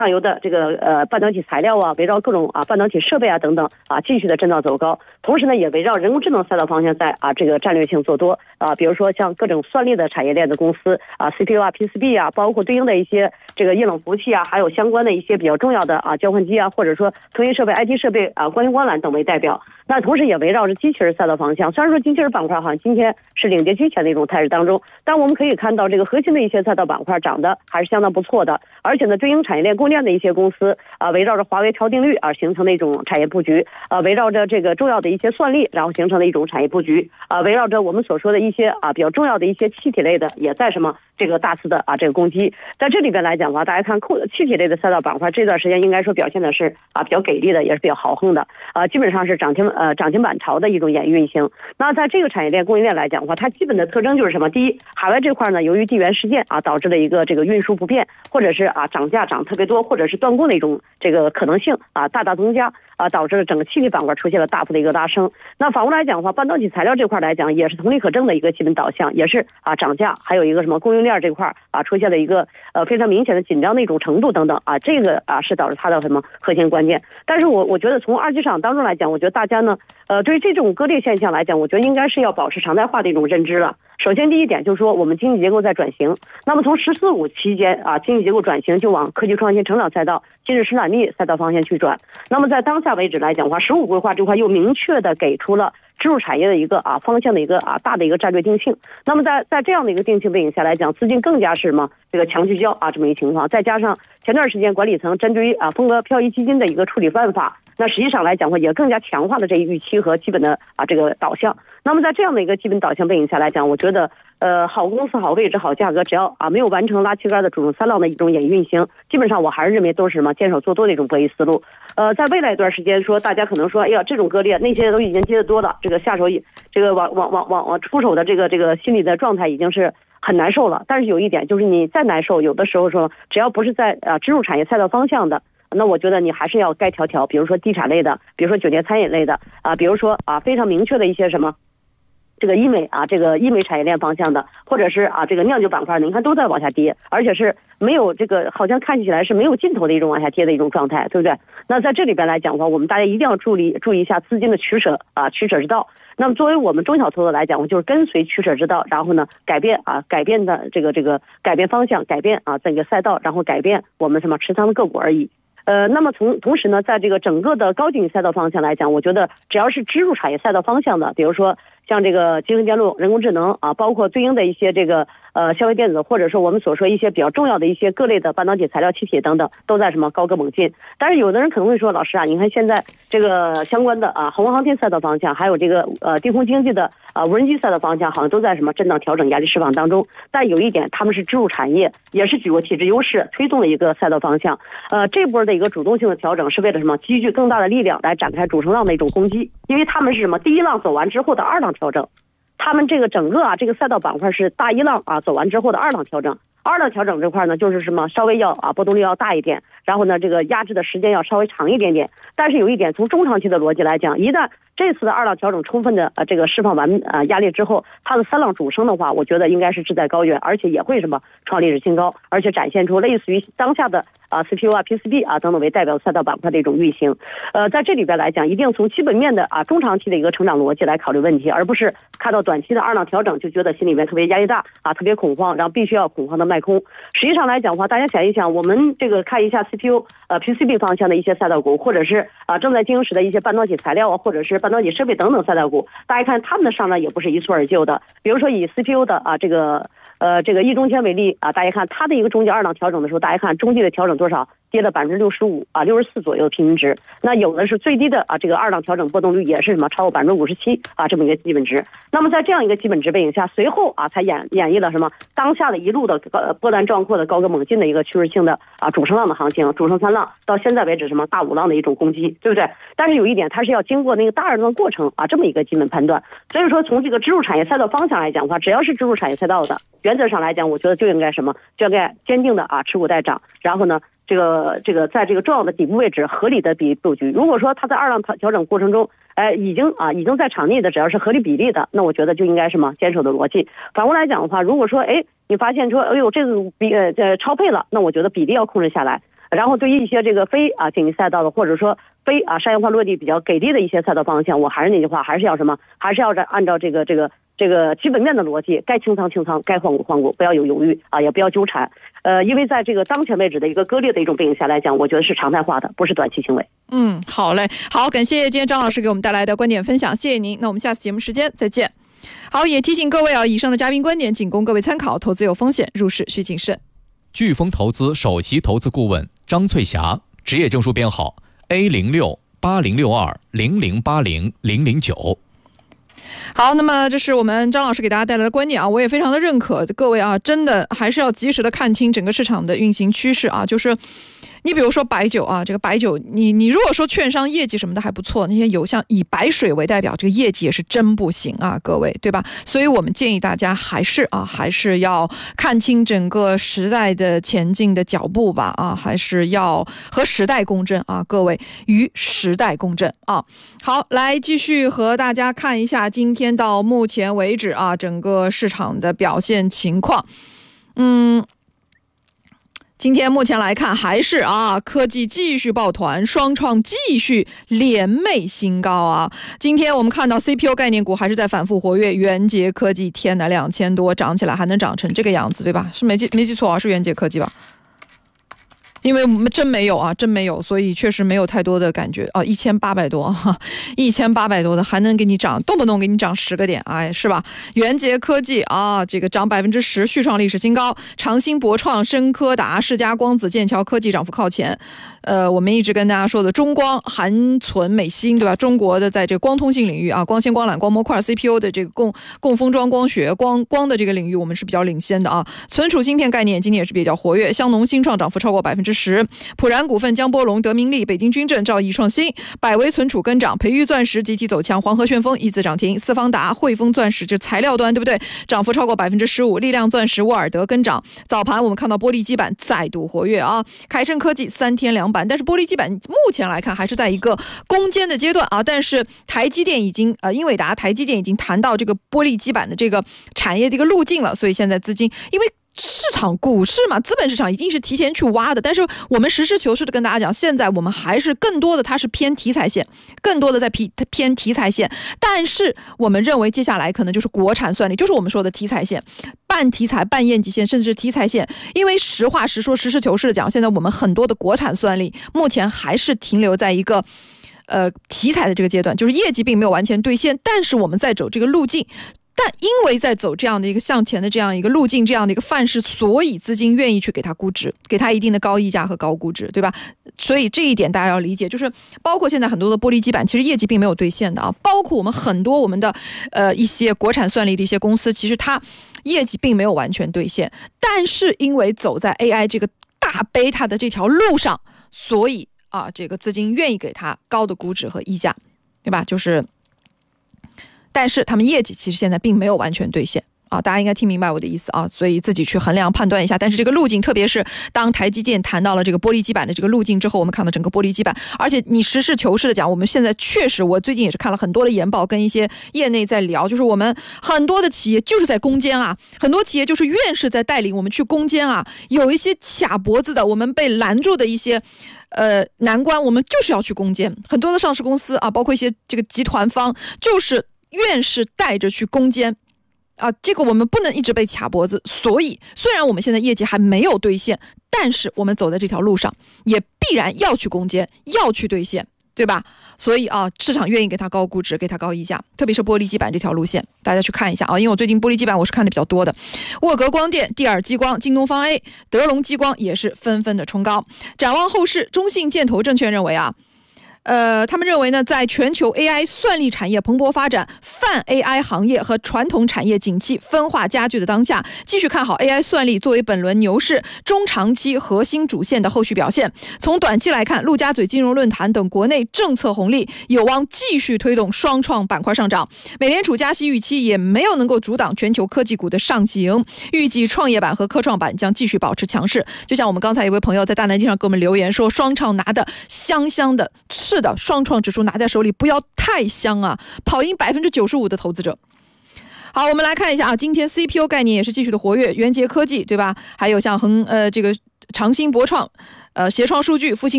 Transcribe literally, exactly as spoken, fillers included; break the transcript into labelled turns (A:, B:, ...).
A: 上游的这个呃半导体材料啊，围绕各种啊半导体设备啊等等啊继续的震荡走高，同时呢也围绕人工智能赛道方向在啊这个战略性做多啊，比如说像各种算力的产业链的公司啊 C P U 啊 P C B 啊，包括对应的一些这个液冷服务器啊，还有相关的一些比较重要的啊交换机啊，或者说通信设备 I T 设备啊光纤光缆等为代表。那同时也围绕着机器人赛道方向，虽然说机器人板块好像今天是领跌居前的一种态势当中，但我们可以看到这个核心的一些赛道板块涨得还是相当不错的，而且呢对应产业链供应链的一些公司啊，围绕着华为调定率啊形成的一种产业布局啊，围绕着这个重要的一些算力，然后形成的一种产业布局啊，围绕着我们所说的一些啊比较重要的一些气体类的也在什么这个大肆的啊这个攻击。在这里边来讲的话，大家看气体类的赛道板块这段时间应该说表现的是啊比较给力的，也是比较豪横的啊，基本上是涨停呃涨停板潮的一种演运行。那在这个产业链供应链来讲的话，它基本的特征就是什么？第一，海外这块呢，由于地缘事件啊导致了一个这个运输不便，或者是啊涨价涨特别多，或者是断供的一种这个可能性啊大大增加啊，导致整个气体板块出现了大幅的一个拉升。那反过来讲的话，半导体材料这块来讲也是同理可证的一个基本导向，也是啊涨价，还有一个什么供应链这块啊出现了一个呃非常明显的紧张的一种程度等等啊，这个啊是导致它的什么核心关键。但是我我觉得从二级市场当中来讲，我觉得大家呢呃对于这种割裂现象来讲，我觉得应该是要保持常态化的一种认知了。首先第一点就是说我们经济结构在转型，那么从十四五期间啊经济结构转型就往科技创新成长赛道、今日生产力赛道方向去转。那么在当下为止来讲的话，十五规划这块又明确的给出了支柱产业的一个啊方向的一个啊大的一个战略定性。那么在在这样的一个定性背景下来讲，资金更加是什么这个强聚焦啊这么一个情况，再加上前段时间管理层针对于啊风格漂移基金的一个处理办法，那实际上来讲的话也更加强化了这一预期和基本的啊这个导向。那么在这样的一个基本导向背景下来讲，我觉得呃好公司好位置好价格，只要啊没有完成拉旗杆的主动三浪的一种演运行，基本上我还是认为都是什么坚守做多的一种博弈思路。呃在未来一段时间说大家可能说哎呀这种割裂那些都已经接得多了，这个下手这个往往往往往出手的这个这个心理的状态已经是很难受了。但是有一点就是你再难受，有的时候说只要不是在啊支柱产业赛道方向的，那我觉得你还是要该调调，比如说地产类的，比如说酒店餐饮类的啊，比如说啊非常明确的一些什么这个医美啊，这个医美产业链方向的，或者是啊这个酿酒板块，你看都在往下跌，而且是没有这个好像看起来是没有尽头的一种往下跌的一种状态，对不对？那在这里边来讲的话，我们大家一定要注意注意一下资金的取舍啊取舍之道。那么作为我们中小投资者来讲，就是跟随取舍之道，然后呢改变啊改变的这个这个改变方向，改变啊整个赛道，然后改变我们什么持仓的个股而已。呃，那么从同时呢，在这个整个的高景赛道方向来讲，我觉得只要是支柱产业赛道方向的，比如说像这个集成电路、人工智能啊，包括对应的一些这个呃消费电子，或者说我们所说一些比较重要的一些各类的半导体材料、气体等等，都在什么高歌猛进。但是有的人可能会说，老师啊，你看现在这个相关的啊航空航天赛道方向，还有这个呃低空经济的啊无人机赛道方向，好像都在什么震荡调整、压力释放当中。但有一点，他们是支柱产业，也是举国体制优势，推动了一个赛道方向。呃，这波的一个主动性的调整是为了什么？积聚更大的力量来展开主升浪的一种攻击，因为他们是什么？第一浪走完之后的二浪调整，他们这个整个啊这个赛道板块是大一浪啊走完之后的二浪调整。二浪调整这块呢，就是什么稍微要啊波动率要大一点，然后呢这个压制的时间要稍微长一点点。但是有一点，从中长期的逻辑来讲，一旦这次的二浪调整充分的呃这个释放完呃压力之后，它的三浪主升的话，我觉得应该是志在高远，而且也会什么创历史新高，而且展现出类似于当下的啊 C P U 啊 P C B 啊等等为代表赛道板块的一种运行。呃，在这里边来讲，一定从基本面的啊中长期的一个成长逻辑来考虑问题，而不是看到短期的二浪调整就觉得心里面特别压力大啊，特别恐慌，然后必须要恐慌的卖空。实际上来讲的话，大家想一想，我们这个看一下 C P U 呃 P C B 方向的一些赛道股，或者是啊正在经营时的一些半导体材料啊，或者是半导体设备等等赛道股，大家看他们的上涨也不是一蹴而就的。比如说以 C P U 的啊这个呃这个易中天为例啊，大家看它的一个中间二浪调整的时候，大家看中继的调整多少？跌了百分之六十五啊，六十四左右的平均值。那有的是最低的啊，这个二浪调整波动率也是什么超过百分之五十七啊，这么一个基本值。那么在这样一个基本值背景下，随后啊才演演绎了什么当下的一路的呃波澜壮阔的高歌猛进的一个趋势性的啊主升浪的行情，主升三浪到现在为止什么大五浪的一种攻击，对不对？但是有一点，它是要经过那个大二浪的过程啊，这么一个基本判断。所以说从这个支柱产业赛道方向来讲的话，只要是支柱产业赛道的，原则上来讲，我觉得就应该什么，就应该坚定的啊持股待涨，然后呢。这个这个在这个重要的底部位置合理的比布局。如果说它在二浪调整过程中，哎，已经啊已经在场内的，只要是合理比例的，那我觉得就应该什么坚守的逻辑。反过来讲的话，如果说哎你发现说哎呦这个比呃超配了，那我觉得比例要控制下来。 然后对于一些这个非啊经济赛道的，或者说非啊商业化落地比较给力的一些赛道方向，我还是那句话，还是要什么，还是要按照这个这个这个基本面的逻辑，该清仓清仓，该换股换股，不要有犹豫啊，也不要纠缠。呃，因为在这个当前为止的一个割裂的一种背景下来讲，我觉得是常态化的，不是短期行为。
B: 嗯，好嘞，好，感谢今天张老师给我们带来的观点分享，谢谢您。那我们下次节目时间再见。好，也提醒各位啊，以上的嘉宾观点仅供各位参考，投资有风险，入市需谨慎。
C: 飓风投资首席投资顾问张翠霞，职业证书编号 A 零六八零六二零零八零零零九。
B: 好，那么这是我们张老师给大家带来的观点啊，我也非常的认可。各位啊，真的还是要及时的看清整个市场的运行趋势啊，就是你比如说白酒啊，这个白酒你你如果说券商业绩什么的还不错，那些有像以白水为代表，这个业绩也是真不行啊，各位，对吧？所以我们建议大家还是啊还是要看清整个时代的前进的脚步吧啊，还是要和时代共振啊，各位，与时代共振啊。好，来继续和大家看一下今天到目前为止啊整个市场的表现情况。嗯。今天目前来看还是啊，科技继续抱团，双创继续连袂新高啊。今天我们看到 C P U 概念股还是在反复活跃，元捷科技天哪，两千多涨起来还能涨成这个样子，对吧？是没记没记错啊，是元捷科技吧？因为我们真没有啊，真没有，所以确实没有太多的感觉啊。一千八百多，一千八百多的还能给你涨，动不动给你涨十个点，哎，是吧？元捷科技啊，这个涨百分之十，续创历史新高。长兴、博创、深科达、世嘉光子、剑桥科技涨幅靠前。呃，我们一直跟大家说的中光、韩存、美芯，对吧？中国的在这个光通信领域啊，光纤、光缆、光模块、C P U 的这个供供封装、光学、光光的这个领域，我们是比较领先的啊。存储芯片概念今天也是比较活跃，香农、新创涨幅超过百分之十，普然股份、江波龙、德明利、北京军政、兆易创新、百威存储跟涨，培育钻石集体走强，黄河旋风一字涨停，四方达、汇丰钻石这材料端对不对？涨幅超过百分之十五，力量钻石、沃尔德跟涨。早盘我们看到玻璃基板再度活跃啊，凯盛科技三天两板，但是玻璃基板目前来看还是在一个攻坚的阶段啊。但是台积电已经呃，英伟达、台积电已经谈到这个玻璃基板的这个产业的一个路径了，所以现在资金因为。市场股市嘛，资本市场一定是提前去挖的，但是我们实事求是的跟大家讲，现在我们还是更多的它是偏题材线，更多的在偏题材线，但是我们认为接下来可能就是国产算力，就是我们说的题材线，半题材半业绩线，甚至题材线。因为实话实说，实事求是的讲，现在我们很多的国产算力目前还是停留在一个呃题材的这个阶段，就是业绩并没有完全兑现，但是我们在走这个路径。但因为在走这样的一个向前的这样一个路径，这样的一个范式，所以资金愿意去给它估值，给它一定的高溢价和高估值，对吧？所以这一点大家要理解，就是包括现在很多的玻璃基板，其实业绩并没有兑现的啊。包括我们很多我们的呃一些国产算力的一些公司，其实它业绩并没有完全兑现，但是因为走在 A I 这个大贝塔的这条路上，所以啊，这个资金愿意给它高的估值和溢价，对吧？就是。但是他们业绩其实现在并没有完全兑现啊，大家应该听明白我的意思啊，所以自己去衡量判断一下。但是这个路径，特别是当台积电谈到了这个玻璃基板的这个路径之后，我们看到整个玻璃基板，而且你实事求是的讲，我们现在确实，我最近也是看了很多的研报，跟一些业内在聊，就是我们很多的企业就是在攻坚啊，很多企业就是院士在带领我们去攻坚啊，有一些卡脖子的，我们被拦住的一些。呃，难关我们就是要去攻坚，很多的上市公司啊，包括一些这个集团方，就是院士带着去攻坚啊，这个我们不能一直被卡脖子。所以虽然我们现在业绩还没有兑现，但是我们走在这条路上，也必然要去攻坚，要去兑现，对吧？所以啊，市场愿意给它高估值，给它高溢价，特别是玻璃基板这条路线，大家去看一下啊。因为我最近玻璃基板我是看的比较多的，沃格光电、蒂尔激光、京东方 A、德龙激光也是纷纷的冲高。展望后市，中信建投证券认为啊。呃，他们认为呢，在全球 A I 算力产业蓬勃发展、泛 A I 行业和传统产业景气分化加剧的当下，继续看好 A I 算力作为本轮牛市中长期核心主线的后续表现。从短期来看，陆家嘴金融论坛等国内政策红利有望继续推动双创板块上涨。美联储加息预期也没有能够阻挡全球科技股的上行，预计创业板和科创板将继续保持强势。就像我们刚才一位朋友在大南京上给我们留言说，双创拿的香香的。是的，双创指数拿在手里不要太香啊，跑赢百分之九十五的投资者。好，我们来看一下啊，今天 C P U 概念也是继续的活跃，元捷科技对吧？还有像恒呃这个长兴博创、呃协创数据、复兴